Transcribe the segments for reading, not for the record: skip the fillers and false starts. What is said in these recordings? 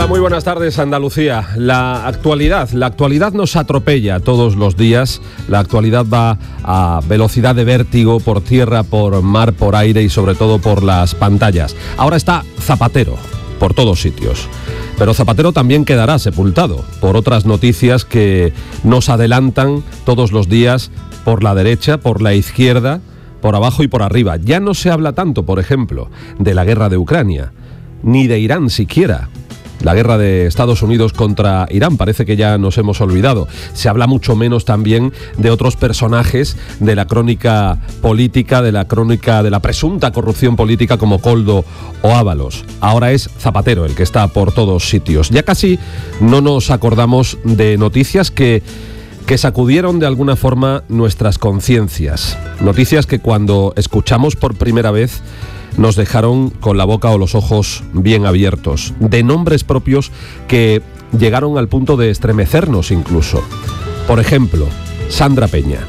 muy buenas tardes, Andalucía. La actualidad nos atropella todos los días. La actualidad va a velocidad de vértigo por tierra, por mar, por aire y sobre todo por las pantallas. Ahora está Zapatero por todos sitios. Pero Zapatero también quedará sepultado por otras noticias que nos adelantan todos los días por la derecha, por la izquierda, por abajo y por arriba. Ya no se habla tanto, por ejemplo, de la guerra de Ucrania, ni de Irán siquiera. La guerra de Estados Unidos contra Irán parece que ya nos hemos olvidado. Se habla mucho menos también de otros personajes de la crónica política, de la crónica de la presunta corrupción política como Koldo o Ábalos. Ahora es Zapatero el que está por todos sitios. Ya casi no nos acordamos de noticias que sacudieron de alguna forma nuestras conciencias. Noticias que cuando escuchamos por primera vez nos dejaron con la boca o los ojos bien abiertos, de nombres propios que llegaron al punto de estremecernos incluso. Por ejemplo, Sandra Peña.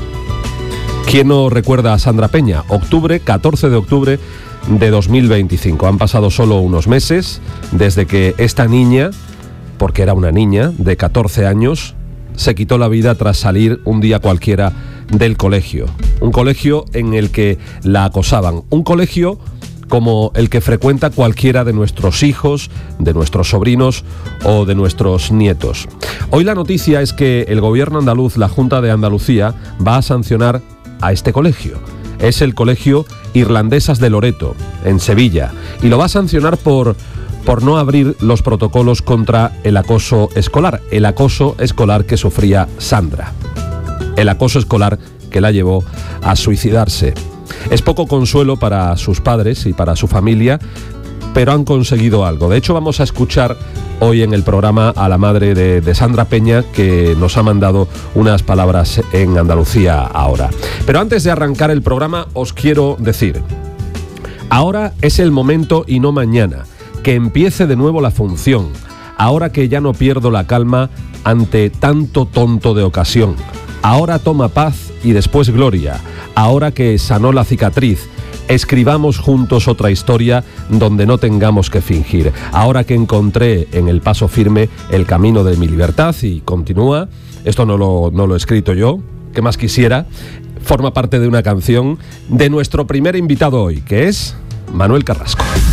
¿Quién no recuerda a Sandra Peña? 14 de octubre de 2025. Han pasado solo unos meses desde que esta niña, porque era una niña de 14 años, se quitó la vida tras salir un día cualquiera del colegio. Un colegio en el que la acosaban. Un colegio como el que frecuenta cualquiera de nuestros hijos, de nuestros sobrinos o de nuestros nietos. Hoy la noticia es que el gobierno andaluz, la Junta de Andalucía, va a sancionar a este colegio. Es el Colegio Irlandesas de Loreto, en Sevilla, y lo va a sancionar por no abrir los protocolos contra el acoso escolar que sufría Sandra. El acoso escolar que la llevó a suicidarse. Es poco consuelo para sus padres y para su familia, pero han conseguido algo. De hecho, vamos a escuchar hoy en el programa a la madre de Sandra Peña, que nos ha mandado unas palabras en Andalucía ahora. Pero antes de arrancar el programa, os quiero decir, ahora es el momento y no mañana, que empiece de nuevo la función, ahora que ya no pierdo la calma ante tanto tonto de ocasión. Ahora toma paz y después gloria. Ahora que sanó la cicatriz, escribamos juntos otra historia donde no tengamos que fingir. Ahora que encontré en el paso firme el camino de mi libertad, y continúa, esto no lo he escrito yo, ¿qué más quisiera? Forma parte de una canción de nuestro primer invitado hoy, que es Manuel Carrasco.